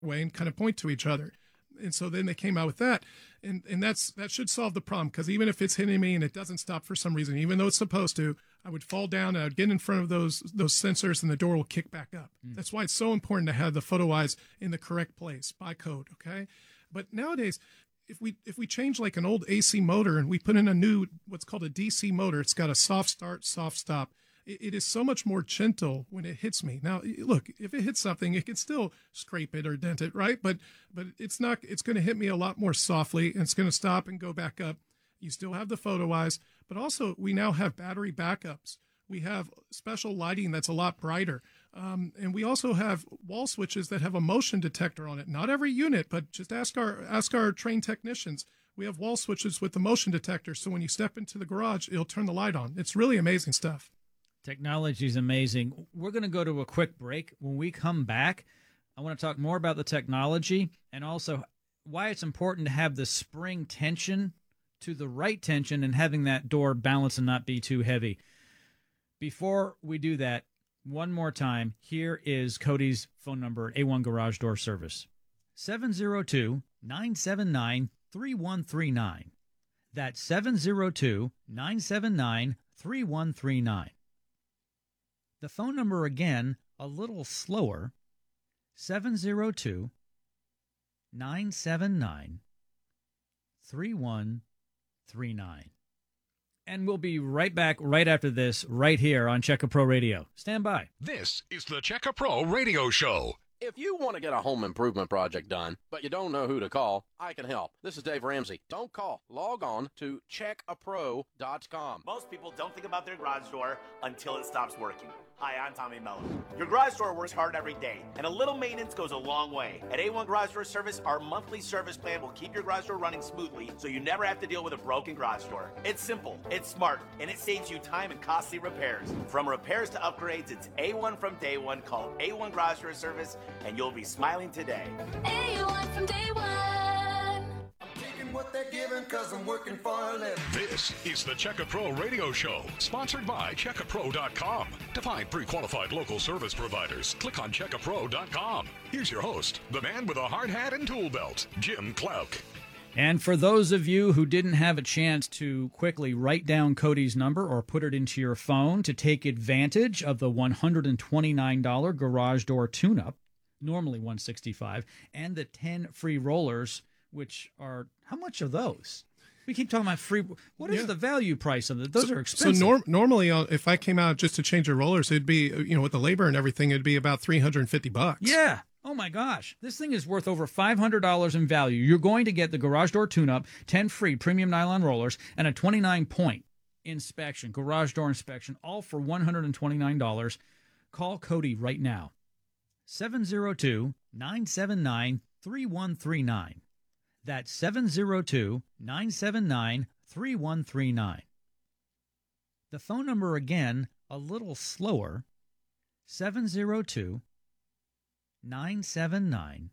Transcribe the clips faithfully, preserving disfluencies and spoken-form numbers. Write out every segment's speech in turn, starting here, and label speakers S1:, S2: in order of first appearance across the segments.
S1: way and kind of point to each other. And so then they came out with that. And and that's that should solve the problem, because even if it's hitting me and it doesn't stop for some reason, even though it's supposed to, I would fall down and I'd get in front of those those sensors and the door will kick back up. Mm. That's why it's so important to have the photo eyes in the correct place by code, okay? But nowadays, if we if we change like an old A C motor and we put in a new, what's called a D C motor, it's got a soft start, soft stop. It is so much more gentle when it hits me. Now, look, if it hits something, it can still scrape it or dent it, right? But but it's not. It's going to hit me a lot more softly, and it's going to stop and go back up. You still have the photo eyes, but also we now have battery backups. We have special lighting that's a lot brighter, um, and we also have wall switches that have a motion detector on it. Not every unit, but just ask our ask our trained technicians. We have wall switches with the motion detector, so when you step into the garage, it'll turn the light on. It's really amazing stuff.
S2: Technology is amazing. We're going to go to a quick break. When we come back, I want to talk more about the technology and also why it's important to have the spring tension to the right tension and having that door balance and not be too heavy. Before we do that, one more time, here is Cody's phone number at A one Garage Door Service. seven oh two, nine seven nine, three one three nine. That's seven oh two, nine seven nine, three one three nine. The phone number again, a little slower, seven oh two, nine seven nine, three one three nine. And we'll be right back right after this, right here on Checka Pro Radio. Stand by.
S3: This is the Checka Pro Radio Show.
S4: If you want to get a home improvement project done, but you don't know who to call, I can help. This is Dave Ramsey. Don't call. Log on to check a pro dot com.
S5: Most people don't think about their garage door until it stops working. Hi, I'm Tommy Mellon. Your garage door works hard every day, and a little maintenance goes a long way. At A one Garage Door Service, our monthly service plan will keep your garage door running smoothly so you never have to deal with a broken garage door. It's simple, it's smart, and it saves you time and costly repairs. From repairs to upgrades, it's A one from day one. Call A one Garage Door Service, and you'll be smiling today.
S6: A one from day one.
S7: What they're giving, cause I'm working for a living.
S3: This is the Checka Pro Radio Show, sponsored by Checka Pro dot com. To find pre-qualified local service providers, click on Checka Pro dot com. Here's your host, the man with a hard hat and tool belt, Jim Klouk.
S2: And for those of you who didn't have a chance to quickly write down Cody's number or put it into your phone to take advantage of the one hundred twenty-nine dollars garage door tune-up, normally one hundred sixty-five dollars, and the ten free rollers, which are, how much are those? We keep talking about free. What is yeah. the value price of it? Those
S1: so,
S2: are expensive.
S1: So norm, normally, uh, if I came out just to change the rollers, it'd be, you know, with the labor and everything, it'd be about three hundred fifty bucks.
S2: Yeah. Oh my gosh. This thing is worth over five hundred dollars in value. You're going to get the garage door tune-up, ten free premium nylon rollers, and a twenty-nine point inspection, garage door inspection, all for one hundred twenty-nine dollars. Call Cody right now. seven oh two, nine seven nine, three one three nine. That's seven oh two, nine seven nine, three one three nine. The phone number again, a little slower, seven oh two, nine seven nine,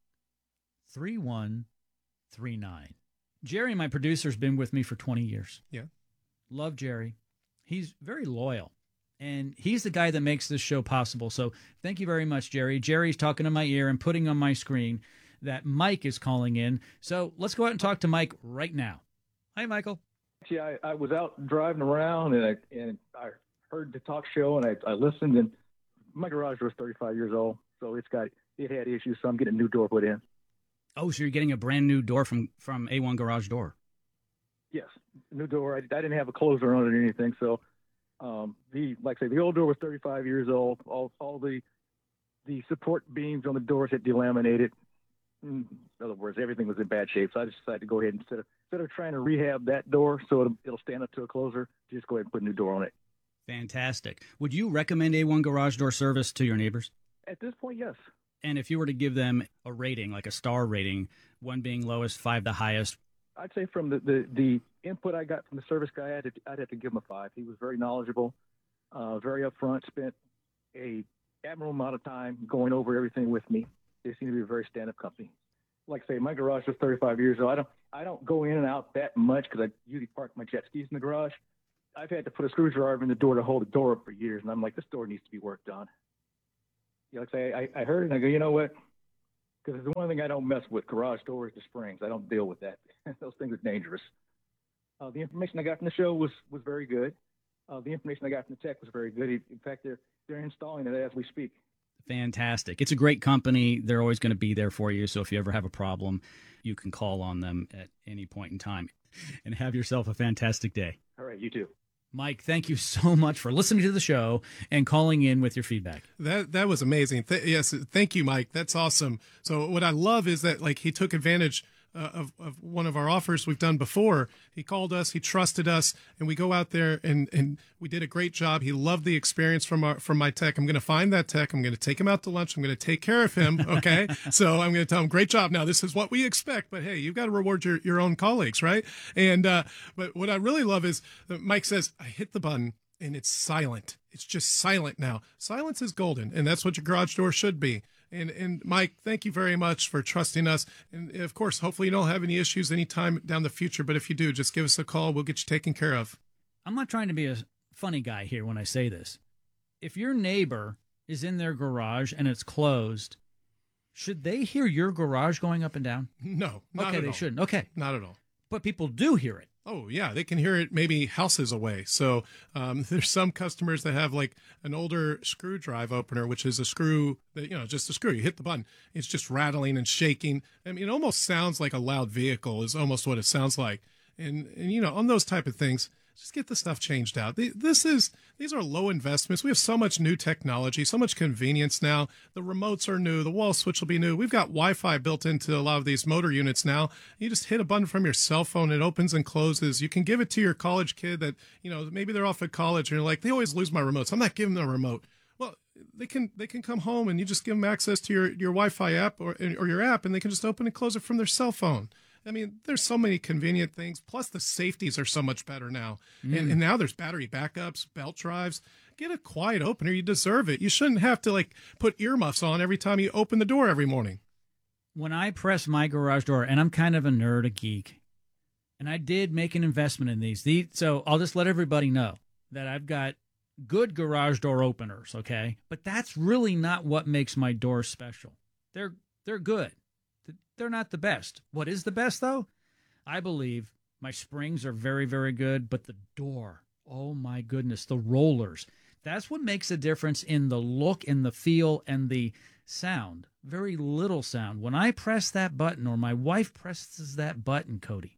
S2: three one three nine. Jerry, my producer, has been with me for twenty years.
S1: Yeah.
S2: Love Jerry. He's very loyal, and he's the guy that makes this show possible. So thank you very much, Jerry. Jerry's talking in my ear and putting on my screen that Mike is calling in. So let's go out and talk to Mike right now. Hi, Michael.
S8: Actually, I, I was out driving around, and I, and I heard the talk show, and I, I listened, and my garage door is thirty-five years old, so it's got it had issues, so I'm getting a new door put in.
S2: Oh, so you're getting a brand new door from, from A one Garage Door?
S8: Yes, new door. I, I didn't have a closer on it or anything, so um, the like I say, the old door was thirty-five years old. All all the the support beams on the doors had delaminated. In other words, everything was in bad shape, so I just decided to go ahead and instead of instead of trying to rehab that door so it'll, it'll stand up to a closer, just go ahead and put a new door on it.
S2: Fantastic. Would you recommend A one Garage Door Service to your neighbors?
S8: At this point, yes.
S2: And if you were to give them a rating, like a star rating, one being lowest, five the highest?
S8: I'd say from the, the, the input I got from the service guy, I'd, I'd have to give him a five. He was very knowledgeable, uh, very upfront, spent a admirable amount of time going over everything with me. They seem to be a very stand-up company. Like I say, my garage was thirty-five years old. I don't I don't go in and out that much because I usually park my jet skis in the garage. I've had to put a screwdriver in the door to hold the door up for years, and I'm like, this door needs to be worked on. You know, like I say, I, I heard it, and I go, you know what? Because the one thing I don't mess with, garage doors, the springs. I don't deal with that. Those things are dangerous. Uh, the information I got from the show was, was very good. Uh, the information I got from the tech was very good. In fact, they're, they're installing it as we speak.
S9: Fantastic. It's a great company. They're always going to be there for you. So if you ever have a problem, you can call on them at any point in time. And have yourself a fantastic day.
S8: All right, you too.
S9: Mike, thank you so much for listening to the show and calling in with your feedback.
S1: That that was amazing. Th- yes, thank you, Mike. That's awesome. So what I love is that like he took advantage uh, of of one of our offers we've done before. He called us, he trusted us, and we go out there and and we did a great job. He loved the experience from our from my tech. I'm going to find that tech. I'm going to take him out to lunch. I'm going to take care of him. Okay, so I'm going to tell him, great job. Now this is what we expect, but hey, you've got to reward your your own colleagues, right? And uh, but what I really love is that Mike says, I hit the button and it's silent. It's just silent now. Silence is golden, and that's what your garage door should be. And and Mike, thank you very much for trusting us. And of course, hopefully you don't have any issues anytime down the future. But if you do, just give us a call. We'll get you taken care of.
S9: I'm not trying to be a funny guy here when I say this. If your neighbor is in their garage and it's closed, should they hear your garage going up and down?
S1: No, not
S9: okay,
S1: at
S9: they
S1: all.
S9: shouldn't. Okay,
S1: not at all.
S9: But people do hear it.
S1: Oh, yeah. They can hear it maybe houses away. So um, there's some customers that have like an older screw drive opener, which is a screw that, you know, just a screw. You hit the button. It's just rattling and shaking. I mean, it almost sounds like a loud vehicle is almost what it sounds like. And, and you know, on those type of things, just get the stuff changed out. This is These are low investments. We have so much new technology, so much convenience now. The remotes are new. The wall switch will be new. We've got Wi-Fi built into a lot of these motor units now. You just hit a button from your cell phone. It opens and closes. You can give it to your college kid that, you know, maybe they're off at college and you're like, they always lose my remotes. I'm not giving them a remote. Well, they can they can come home and you just give them access to your, your Wi-Fi app or, or your app, and they can just open and close it from their cell phone. I mean, there's so many convenient things. Plus, the safeties are so much better now. Mm. And, and now there's battery backups, belt drives. Get a quiet opener. You deserve it. You shouldn't have to, like, put earmuffs on every time you open the door every morning.
S9: When I press my garage door, and I'm kind of a nerd, a geek, and I did make an investment in these. these so I'll just let everybody know that I've got good garage door openers, okay? But that's really not what makes my doors special. They're they're good. They're not the best. What is the best, though? I believe my springs are very, very good, but the door, oh my goodness, the rollers, that's what makes a difference in the look and the feel and the sound. Very little sound. When I press that button, or my wife presses that button, Cody,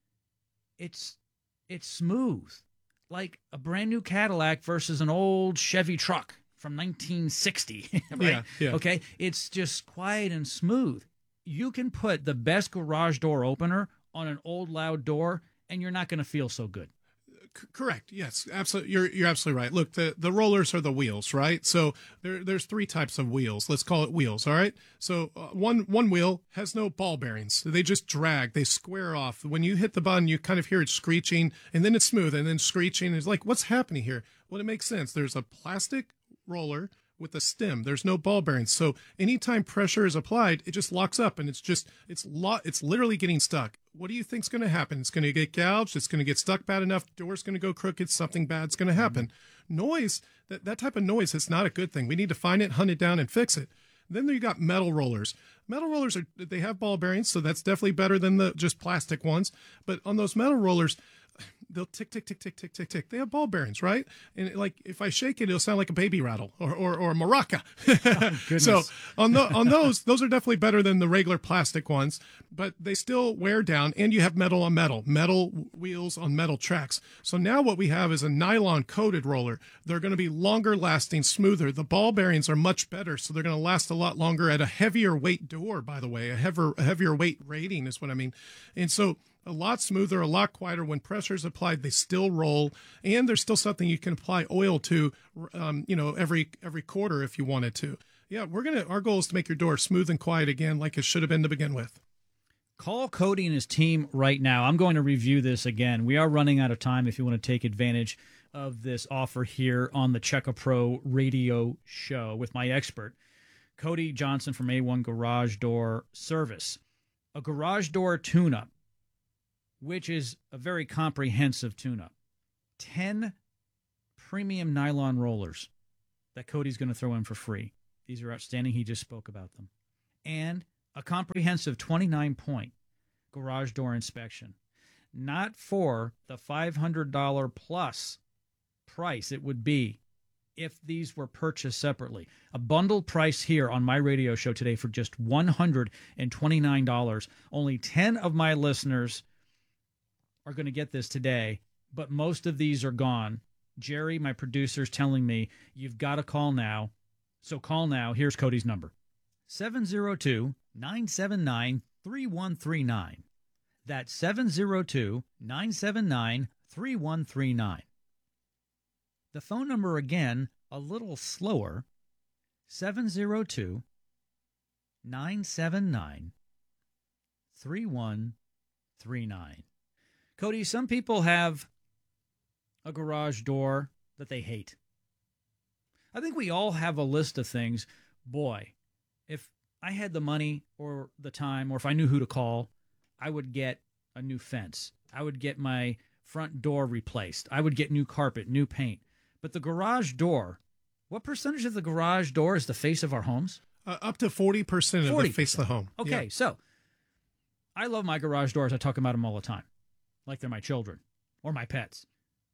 S9: it's it's smooth. Like a brand new Cadillac versus an old Chevy truck from nineteen sixty, right?
S1: Yeah, yeah.
S9: Okay? It's just quiet and smooth. You can put the best garage door opener on an old loud door, and you're not going to feel so good.
S1: C- correct. Yes, absolutely. You're you're absolutely right. Look, the, the rollers are the wheels, right? So there there's three types of wheels. Let's call it wheels. All right. So uh, one one wheel has no ball bearings. They just drag. They square off. When you hit the button, you kind of hear it screeching, and then it's smooth, and then screeching. It's like, what's happening here? Well, it makes sense. There's a plastic roller with a stem. There's no ball bearings. So anytime pressure is applied, it just locks up, and it's just, it's lo- it's literally getting stuck. What do you think's going to happen? It's going to get gouged. It's going to get stuck bad enough. Door's going to go crooked. Something bad's going to happen. Mm-hmm. Noise, that, that type of noise is not a good thing. We need to find it, hunt it down, and fix it. Then you got metal rollers. Metal rollers are, they have ball bearings, so that's definitely better than the just plastic ones. But on those metal rollers, they'll tick, tick, tick, tick, tick, tick, tick. They have ball bearings, right? And like if I shake it, it'll sound like a baby rattle or or, or a maraca.
S9: Oh,
S1: so on the, on those, those are definitely better than the regular plastic ones, but they still wear down. And you have metal on metal, metal wheels on metal tracks. So now what we have is a nylon coated roller. They're going to be longer lasting, smoother. The ball bearings are much better, so they're going to last a lot longer at a heavier weight door. By the way, a heavier a heavier weight rating is what I mean. And so a lot smoother, a lot quieter. When pressure is applied, they still roll, and there's still something you can apply oil to, um, you know, every every quarter if you wanted to. Yeah, we're gonna. Our goal is to make your door smooth and quiet again, like it should have been to begin with.
S9: Call Cody and his team right now. I'm going to review this again. We are running out of time. If you want to take advantage of this offer here on the Check-A-Pro radio show with my expert, Cody Johnson from A one Garage Door Service, a garage door tune-up, which is a very comprehensive tune-up. ten premium nylon rollers that Cody's going to throw in for free. These are outstanding. He just spoke about them. And a comprehensive twenty-nine point garage door inspection, not for the five hundred dollars plus price it would be if these were purchased separately. A bundled price here on my radio show today for just one hundred twenty-nine dollars. Only ten of my listeners are going to get this today, but most of these are gone. Jerry, my producer's telling me, you've got to call now. So call now. Here's Cody's number. seven oh two, nine seven nine, three one three nine. That's seven oh two, nine seven nine, three one three nine. The phone number again, a little slower, seven oh two, nine seven nine, three one three nine. Cody, some people have a garage door that they hate. I think we all have a list of things. Boy, if I had the money or the time, or if I knew who to call, I would get a new fence. I would get my front door replaced. I would get new carpet, new paint. But the garage door, what percentage of the garage door is the face of our homes?
S1: Uh, up to forty percent of the face of the home.
S9: Okay,
S1: yeah.
S9: So I love my garage doors. I talk about them all the time, like they're my children or my pets.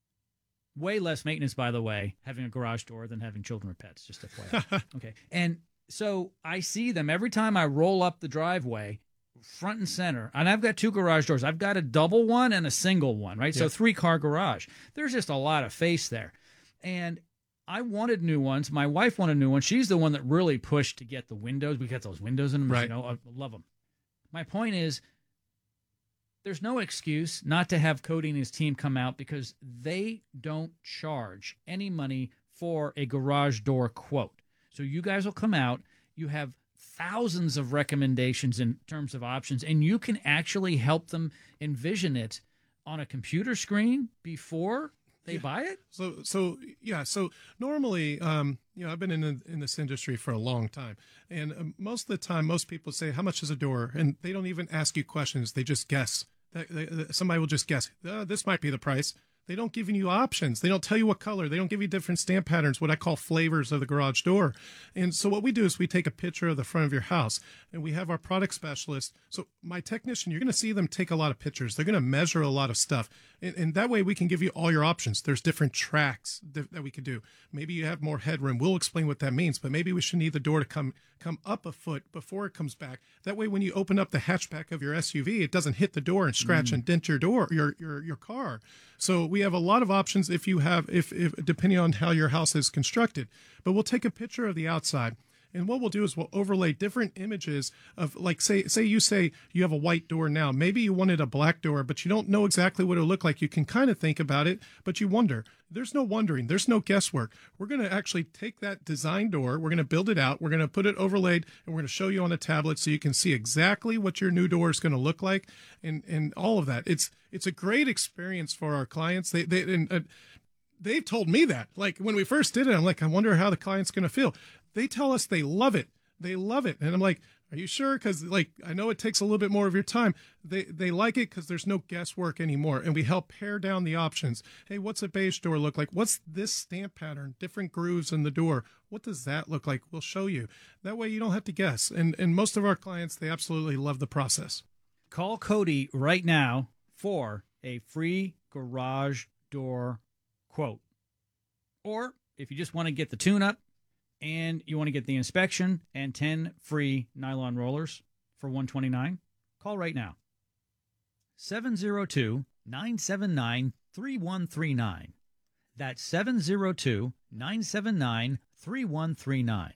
S9: Way less maintenance, by the way, having a garage door than having children or pets, just F Y I. Okay. And so I see them every time I roll up the driveway, front and center. And I've got two garage doors. I've got a double one and a single one, right? Yeah. So three-car garage. There's just a lot of face there. And I wanted new ones. My wife wanted new ones. She's the one that really pushed to get the windows. We got those windows in them.
S1: Right.
S9: You know, I love them. My point is, there's no excuse not to have Cody and his team come out because they don't charge any money for a garage door quote. So you guys will come out. You have thousands of recommendations in terms of options, and you can actually help them envision it on a computer screen before they
S1: yeah.
S9: buy it?
S1: So, so yeah. So normally, um, you know, I've been in in this industry for a long time, and um, most of the time, most people say, "How much is a door?" And they don't even ask you questions; they just guess. They, they, somebody will just guess. Uh, this might be the price. They don't give you options. They don't tell you what color. They don't give you different stamp patterns, what I call flavors of the garage door. And so what we do is we take a picture of the front of your house, and we have our product specialist. So my technician, you're going to see them take a lot of pictures. They're going to measure a lot of stuff. And, and that way we can give you all your options. There's different tracks that, that we could do. Maybe you have more headroom. We'll explain what that means, but maybe we should need the door to come come up a foot before it comes back. That way when you open up the hatchback of your S U V, it doesn't hit the door and scratch mm. and dent your door, your, your, your car. So we have a lot of options if you have, if, if depending on how your house is constructed. But we'll take a picture of the outside. And what we'll do is we'll overlay different images of, like, say, say you say you have a white door now. Maybe you wanted a black door, but you don't know exactly what it'll look like. You can kind of think about it, but you wonder. There's no wondering. There's no guesswork. We're going to actually take that design door. We're going to build it out. We're going to put it overlaid, and we're going to show you on a tablet so you can see exactly what your new door is going to look like, and and all of that. It's it's a great experience for our clients. They they and. Uh, They've told me that. Like, when we first did it, I'm like, I wonder how the client's going to feel. They tell us they love it. They love it. And I'm like, are you sure? Because, like, I know it takes a little bit more of your time. They they like it because there's no guesswork anymore. And we help pare down the options. Hey, what's a beige door look like? What's this stamp pattern? Different grooves in the door. What does that look like? We'll show you. That way you don't have to guess. And, and most of our clients, they absolutely love the process.
S9: Call Cody right now for a free garage door quote. Or if you just want to get the tune-up and you want to get the inspection and ten free nylon rollers for one hundred twenty-nine dollars, call right now. seven oh two, nine seven nine, three one three nine. That's seven oh two, nine seven nine, three one three nine.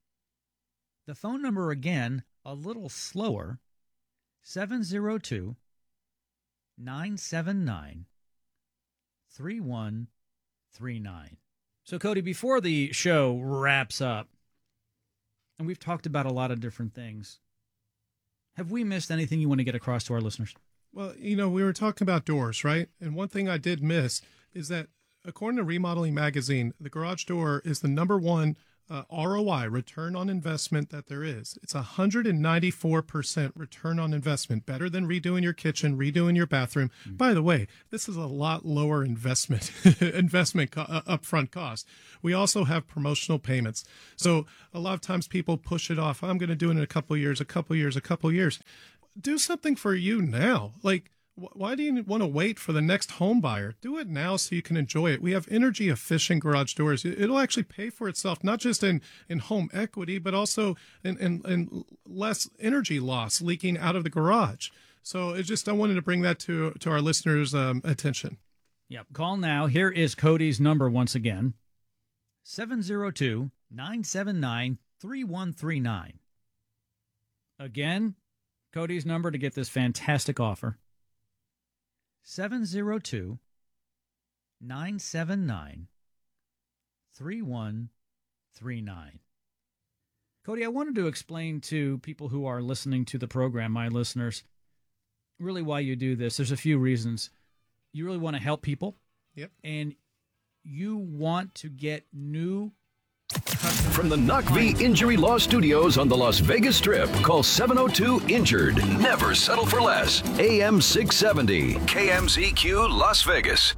S9: The phone number again, a little slower, seven oh two, nine seven nine, three one three nine. So, Cody, before the show wraps up, and we've talked about a lot of different things, have we missed anything you want to get across to our listeners?
S1: Well, you know, we were talking about doors, right? And one thing I did miss is that, according to Remodeling Magazine, the garage door is the number one uh, R O I, return on investment, that there is. It's one hundred ninety-four percent return on investment, better than redoing your kitchen, redoing your bathroom. Mm-hmm. By the way, this is a lot lower investment investment co- uh, upfront cost. We also have promotional payments. So a lot of times people push it off. I'm going to do it in a couple of years, a couple of years, a couple of years. Do something for you now. Like, why do you want to wait for the next home buyer? Do it now so you can enjoy it. We have energy efficient garage doors. It'll actually pay for itself, not just in, in home equity, but also in, in, in less energy loss leaking out of the garage. So it just, I wanted to bring that to, to our listeners' um, attention.
S9: Yep. Call now. Here is Cody's number once again. seven oh two, nine seven nine, three one three nine. Again, Cody's number to get this fantastic offer. seven oh two, nine seven nine, three one three nine. Cody, I wanted to explain to people who are listening to the program, my listeners, really why you do this. There's a few reasons. You really want to help people.
S1: Yep.
S9: And you want to get new customers.
S10: From the N U C V Injury Law Studios on the Las Vegas Strip, call seven oh two injured. Never settle for less. A M six seventy, K M Z Q, Las Vegas.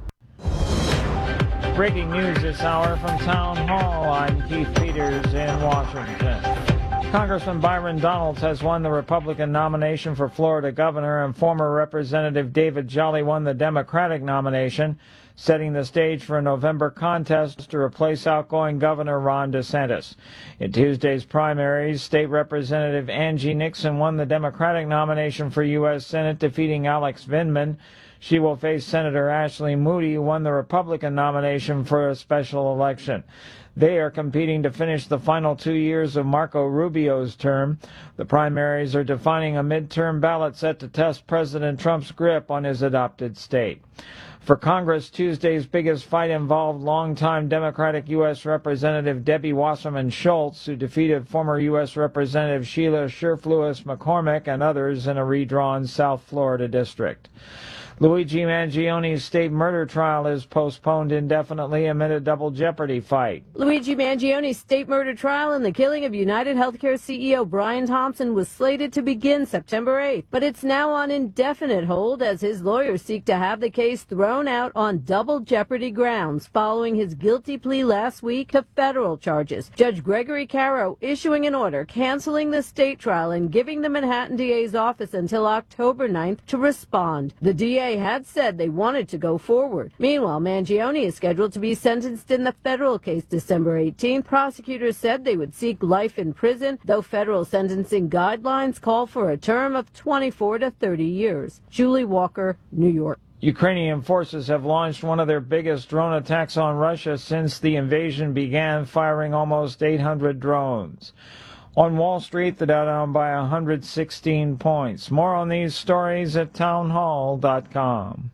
S11: Breaking news this hour from Town Hall. I'm Keith Peters in Washington. Congressman Byron Donalds has won the Republican nomination for Florida governor, and former Representative David Jolly won the Democratic nomination, setting the stage for a November contest to replace outgoing Governor Ron DeSantis. In Tuesday's primaries, State Representative Angie Nixon won the Democratic nomination for U S Senate, defeating Alex Vindman. She will face Senator Ashley Moody, who won the Republican nomination for a special election. They are competing to finish the final two years of Marco Rubio's term. The primaries are defining a midterm ballot set to test President Trump's grip on his adopted state. For Congress, Tuesday's biggest fight involved longtime Democratic U S Representative Debbie Wasserman Schultz, who defeated former U S Representative Sheila Sherflewis McCormick and others in a redrawn South Florida district. Luigi Mangioni's state murder trial is postponed indefinitely amid a double jeopardy fight.
S12: Luigi Mangioni's state murder trial and the killing of United Healthcare C E O Brian Thompson was slated to begin September eighth, but it's now on indefinite hold as his lawyers seek to have the case thrown out on double jeopardy grounds following his guilty plea last week to federal charges. Judge Gregory Caro issuing an order canceling the state trial and giving the Manhattan D A's office until October ninth to respond. The D A had said they wanted to go forward. Meanwhile, Mangioni is scheduled to be sentenced in the federal case December eighteenth. Prosecutors said they would seek life in prison, though federal sentencing guidelines call for a term of twenty-four to thirty years. Julie Walker, New York.
S11: Ukrainian forces have launched one of their biggest drone attacks on Russia since the invasion began, firing almost eight hundred drones. On Wall Street, the Dow down by one hundred sixteen points. More on these stories at townhall dot com.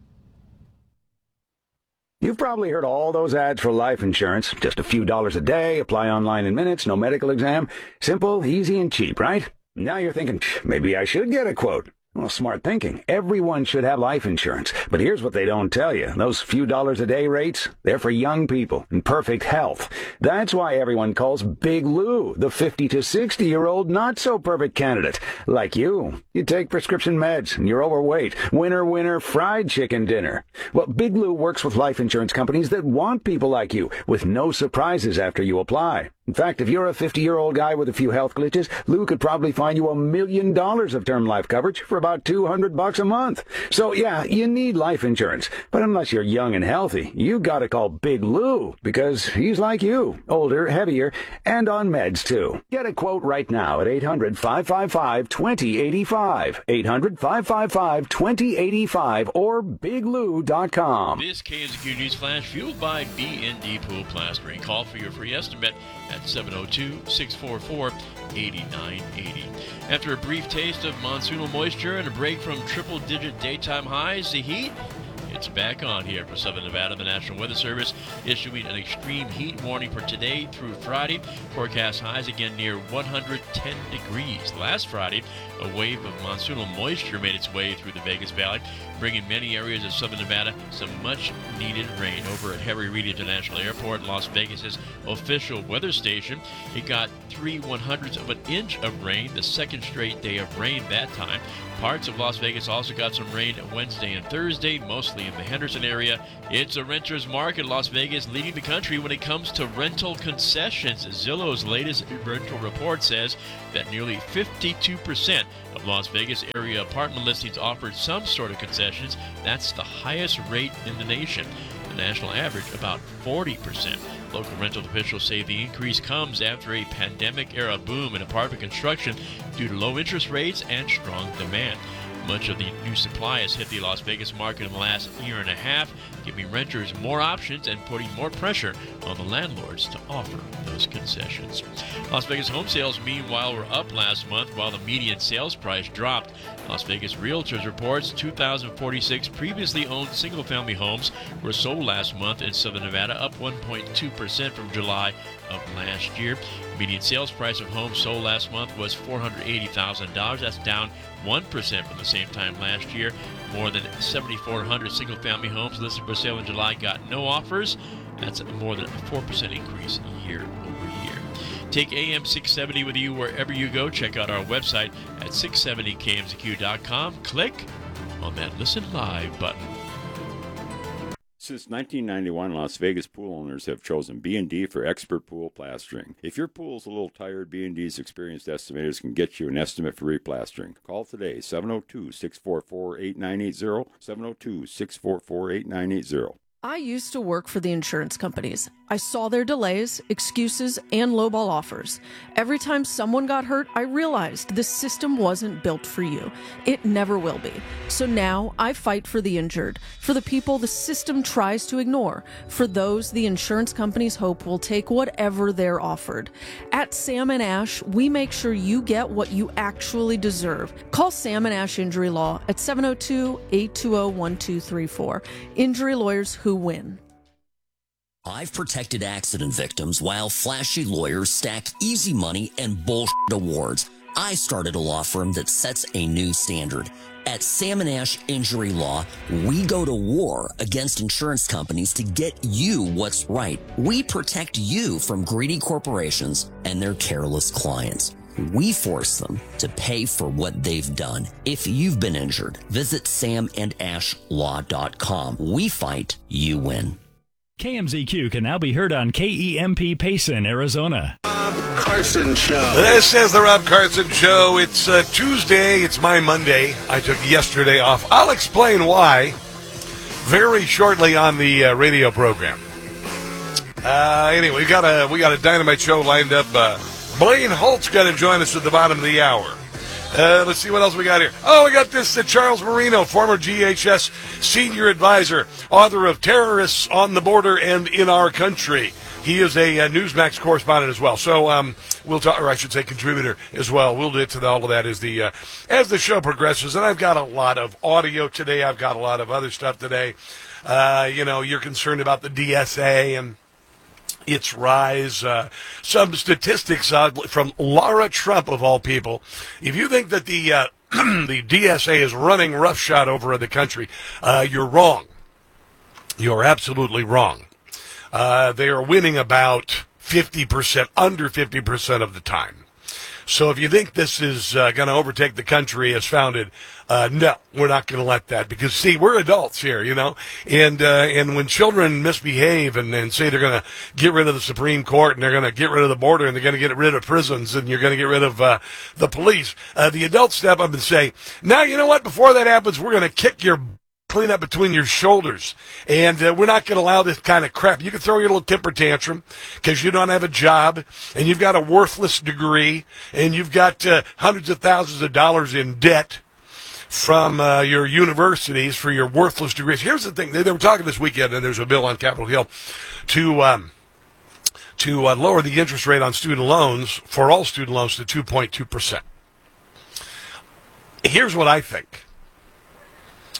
S13: You've probably heard all those ads for life insurance. Just a few dollars a day, apply online in minutes, no medical exam. Simple, easy, and cheap, right? Now you're thinking, maybe I should get a quote. Well, smart thinking. Everyone should have life insurance. But here's what they don't tell you. Those few dollars a day rates, they're for young people in perfect health. That's why everyone calls Big Lou the fifty to sixty-year-old not-so-perfect candidate. Like you. You take prescription meds and you're overweight. Winner, winner, fried chicken dinner. Well, Big Lou works with life insurance companies that want people like you, with no surprises after you apply. In fact, if you're a fifty-year-old guy with a few health glitches, Lou could probably find you a million dollars of term life coverage for about two hundred bucks a month. So yeah, you need life insurance. But unless you're young and healthy, you gotta call Big Lou, because he's like you, older, heavier, and on meds too. Get a quote right now at eight hundred, five five five, two oh eight five, eight hundred, five five five, two oh eight five, or big lou dot com.
S14: This K M Z Q News Flash fueled by B and D Pool Plastering. Call for your free estimate at seven oh two, six four four, eight nine eight oh. After a brief taste of monsoonal moisture and a break from triple-digit daytime highs, the heat, it lights back on here for Southern Nevada. The National Weather Service issuing an extreme heat warning for today through Friday. Forecast highs again near one hundred ten degrees. Last Friday, a wave of monsoonal moisture made its way through the Vegas Valley, bringing many areas of Southern Nevada some much-needed rain. Over at Harry Reid International Airport, Las Vegas's official weather station, it got three one-hundredths of an inch of rain, the second straight day of rain that time. Parts of Las Vegas also got some rain Wednesday and Thursday, mostly in the Henderson area. It's a renter's market. Las Vegas leading the country when it comes to rental concessions. Zillow's latest rental report says that nearly fifty-two percent of Las Vegas area apartment listings offered some sort of concessions. That's the highest rate in the nation. The national average, about forty percent. Local rental officials say the increase comes after a pandemic-era boom in apartment construction due to low interest rates and strong demand. Much of the new supply has hit the Las Vegas market in the last year and a half, giving renters more options and putting more pressure on the landlords to offer those concessions. Las Vegas home sales, meanwhile, were up last month while the median sales price dropped. Las Vegas Realtors reports two thousand forty-six previously owned single-family homes were sold last month in Southern Nevada, up one point two percent from July of last year. Median sales price of homes sold last month was four hundred eighty thousand dollars. That's down one percent from the same time last year. More than seven thousand four hundred single-family homes listed for sale in July got no offers. That's more than a four percent increase year over year. Take A M six seventy with you wherever you go. Check out our website at six seventy K M Z Q dot com. Click on that Listen Live button.
S15: Since nineteen ninety-one, Las Vegas pool owners have chosen B and D for expert pool plastering. If your pool is a little tired, B and D's experienced estimators can get you an estimate for replastering. Call today, seven oh two, six four four, eight nine eight zero, seven oh two, six four four, eight nine eight zero.
S16: I used to work for the insurance companies. I saw their delays, excuses, and lowball offers. Every time someone got hurt, I realized this system wasn't built for you. It never will be. So now I fight for the injured, for the people the system tries to ignore, for those the insurance companies hope will take whatever they're offered. At Sam and Ash, we make sure you get what you actually deserve. Call Sam and Ash Injury Law at seven oh two, eight two oh, one two three four. Injury lawyers who win.
S17: I've protected accident victims while flashy lawyers stack easy money and bullshit awards. I started a law firm that sets a new standard. At Sam and Ash Injury Law, we go to war against insurance companies to get you what's right. We protect you from greedy corporations and their careless clients. We force them to pay for what they've done. If you've been injured, visit sam and ash law dot com. We fight, you win.
S18: K M Z Q can now be heard on K E M P Payson, Arizona.
S19: Rob Carson Show. This is the Rob Carson Show. It's uh, Tuesday. It's my Monday. I took yesterday off. I'll explain why very shortly on the uh, radio program. Uh, anyway, we got a we got a dynamite show lined up. Uh, Blaine Holt's going to join us at the bottom of the hour. Uh, let's see what else we got here. Oh, we got this uh, Charles Marino, former G H S senior advisor, author of Terrorists on the Border and in Our Country. He is a uh, Newsmax correspondent as well. So um, we'll talk, or I should say contributor as well. We'll get to all of that as the, uh, as the show progresses. And I've got a lot of audio today. I've got a lot of other stuff today. Uh, you know, you're concerned about the D S A and its rise. Uh, some statistics uh, from Laura Trump, of all people. If you think that the uh, the D S A is running roughshod over the country, uh, you're wrong. You're absolutely wrong. Uh, they are winning about fifty percent, under fifty percent of the time. So if you think this is uh, going to overtake the country as founded, uh, no, we're not going to let that. Because, see, we're adults here, you know, and uh, and when children misbehave and, and say they're going to get rid of the Supreme Court and they're going to get rid of the border and they're going to get rid of prisons and you're going to get rid of uh, the police, uh, the adults step up and say, now, you know what, before that happens, we're going to kick your clean up between your shoulders, and uh, we're not going to allow this kind of crap. You can throw your little temper tantrum because you don't have a job, and you've got a worthless degree, and you've got uh, hundreds of thousands of dollars in debt from uh, your universities for your worthless degrees. Here's the thing. They, they were talking this weekend, and there's a bill on Capitol Hill to um, to uh, lower the interest rate on student loans for all student loans to two point two percent. Here's what I think.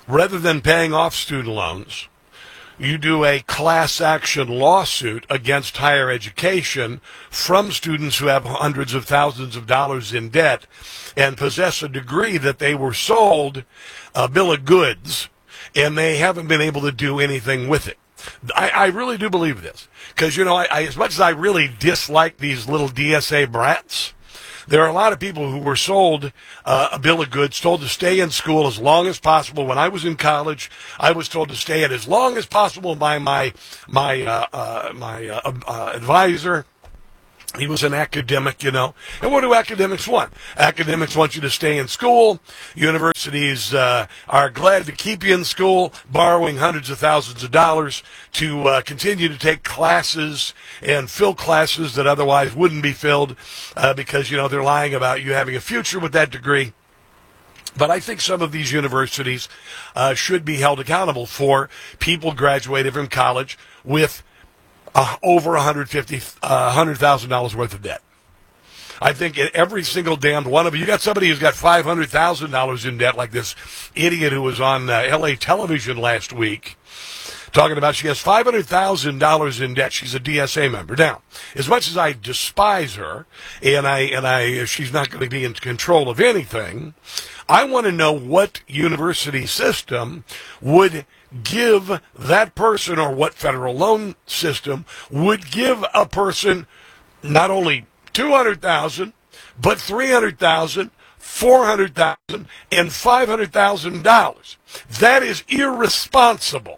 S19: rather than paying off student loans, you do a class action lawsuit against higher education from students who have hundreds of thousands of dollars in debt and possess a degree that they were sold a bill of goods, and they haven't been able to do anything with it. I, I really do believe this, because, you know, I, I, as much as I really dislike these little D S A brats, there are a lot of people who were sold uh, a bill of goods, told to stay in school as long as possible. When I was in college, I was told to stay it as long as possible by my my uh, uh, my uh, uh, advisor. He was an academic, you know. And what do academics want? Academics want you to stay in school. Universities uh, are glad to keep you in school, borrowing hundreds of thousands of dollars to uh, continue to take classes and fill classes that otherwise wouldn't be filled uh, because, you know, they're lying about you having a future with that degree. But I think some of these universities uh, should be held accountable for people graduated from college with Uh, over one hundred fifty thousand dollars uh, one hundred thousand dollars worth of debt. I think every single damned one of you, you got somebody who's got five hundred thousand dollars in debt, like this idiot who was on uh, L A television last week, talking about she has five hundred thousand dollars in debt. She's a D S A member. Now, as much as I despise her, and I and I, she's not going to be in control of anything, I want to know what university system would give that person, or what federal loan system would give a person not only two hundred thousand dollars, but three hundred thousand dollars, four hundred thousand dollars, and five hundred thousand dollars. That is irresponsible.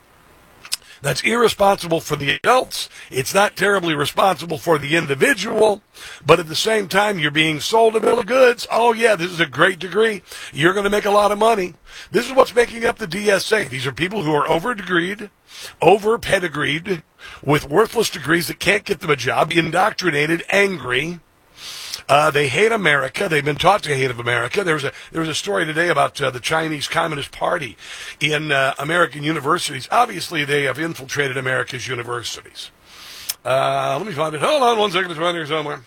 S19: That's irresponsible for the adults. It's not terribly responsible for the individual, but at the same time, you're being sold a bill of goods. Oh, yeah, this is a great degree. You're going to make a lot of money. This is what's making up the D S A. These are people who are over-degreed, over-pedigreed, with worthless degrees that can't get them a job, indoctrinated, angry. Uh, they hate America. They've been taught to hate of America. There was a there was a story today about uh, the Chinese Communist Party in uh, American universities. Obviously, they have infiltrated America's universities. Uh, let me find it. Hold on one second. It's around here somewhere.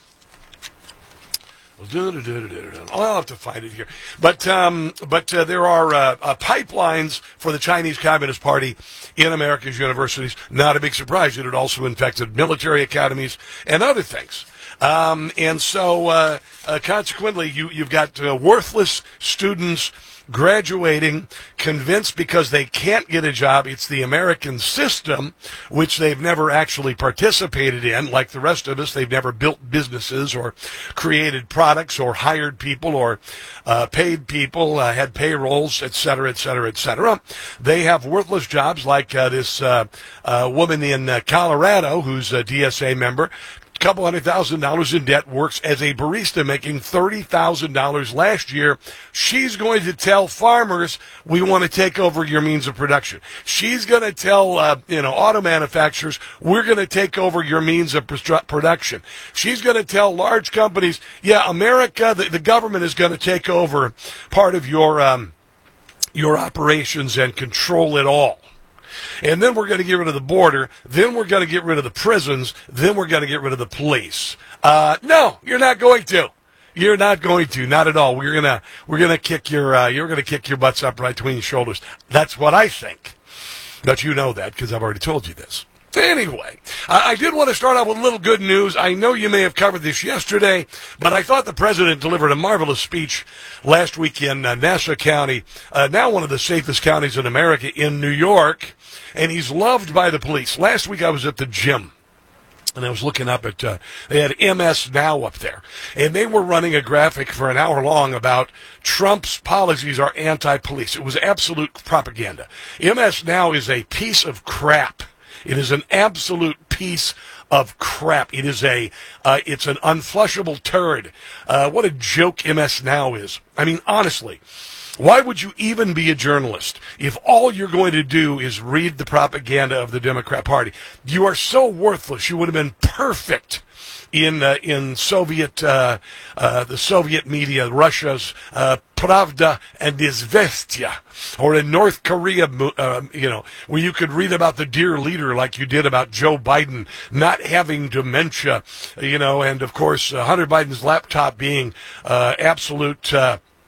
S19: I'll have to find it here. But um, but uh, there are uh, uh, pipelines for the Chinese Communist Party in America's universities. Not a big surprise. It had also infected military academies and other things. Um, and so, uh, uh, consequently, you, you've got uh, worthless students graduating, convinced because they can't get a job. It's the American system, which they've never actually participated in. Like the rest of us, they've never built businesses or created products or hired people or uh, paid people, uh, had payrolls, et cetera, et cetera, et cetera. They have worthless jobs like uh, this uh, uh, woman in uh, Colorado who's a D S A member. Couple hundred thousand dollars in debt, works as a barista, making thirty thousand dollars last year. She's going to tell farmers, we want to take over your means of production. She's going to tell, uh, you know, auto manufacturers, we're going to take over your means of pr- production. She's going to tell large companies, yeah, America, the, the government is going to take over part of your, um, your operations and control it all. And then we're going to get rid of the border. Then we're going to get rid of the prisons. Then we're going to get rid of the police. Uh, no, you're not going to. You're not going to. Not at all. We're gonna we're gonna kick your uh, you're gonna kick your butts up right between your shoulders. That's what I think. But you know that because I've already told you this. Anyway, I, I did want to start out with a little good news. I know you may have covered this yesterday, but I thought the president delivered a marvelous speech last week in uh, Nassau County, uh, now one of the safest counties in America, in New York, and he's loved by the police. Last week I was at the gym, and I was looking up at, uh, they had M S Now up there, and they were running a graphic for an hour long about Trump's policies are anti-police. It was absolute propaganda. M S Now is a piece of crap. It is an absolute piece of crap. It is a, uh, it's an unflushable turd. Uh, what a joke M S Now is. I mean, honestly, why would you even be a journalist if all you're going to do is read the propaganda of the Democrat Party? You are so worthless. You would have been perfect in uh, in Soviet uh, uh, the Soviet media, Russia's uh, Pravda and Izvestia, or in North Korea, uh, you know, where you could read about the dear leader like you did about Joe Biden not having dementia, you know, and of course uh, Hunter Biden's laptop being uh, absolute. Uh,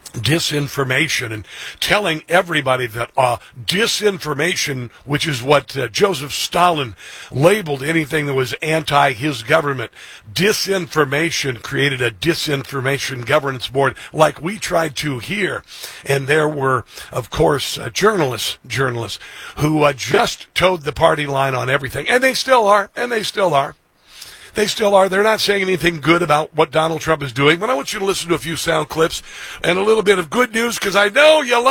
S19: disinformation and telling everybody that uh, disinformation, which is what uh, Joseph Stalin labeled anything that was anti his government, disinformation created a disinformation governance board like we tried to here. And there were, of course, uh, journalists, journalists who uh, just towed the party line on everything. And they still are, and they still are. They still are. They're not saying anything good about what Donald Trump is doing. But I want you to listen to a few sound clips and a little bit of good news because I know you love